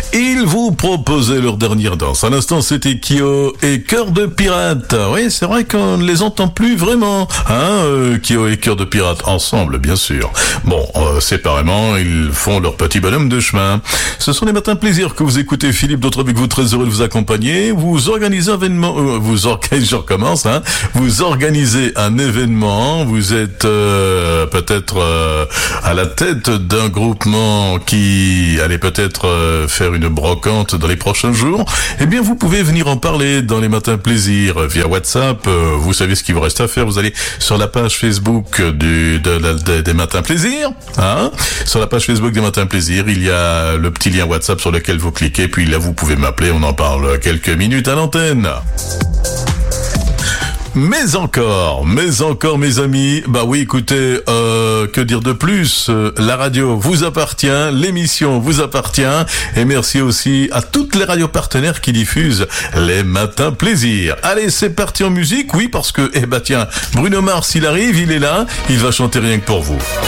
Ils vous proposaient leur dernière danse. À l'instant, c'était Kyo et Cœur de Pirate. Oui, c'est vrai qu'on ne les entend plus vraiment. Kyo et Cœur de Pirate ensemble, bien sûr. Bon, séparément, ils font leur petit bonhomme de chemin. Ce sont les matins plaisir que vous écoutez. Philippe d'autres avec vous, très heureux de vous accompagner. Vous organisez un événement, vous organisez un événement. Vous êtes peut-être à la tête d'un groupement qui allait peut-être faire une brocante dans les prochains jours. Eh bien, vous pouvez venir en parler dans les matins plaisir via WhatsApp. Vous savez ce qu'il vous reste à faire. Vous allez sur la page Facebook des matins plaisir. Sur la page Facebook des matins plaisir, il y a le petit lien WhatsApp sur lequel vous cliquez. Puis là, vous pouvez m'appeler. On en parle quelques minutes à l'antenne. Mais encore, mes amis, bah oui, écoutez, que dire de plus, la radio vous appartient, l'émission vous appartient, et merci aussi à toutes les radios partenaires qui diffusent les matins plaisir. Allez, c'est parti en musique, oui, parce que, tiens, Bruno Mars, il arrive, il est là, il va chanter rien que pour vous.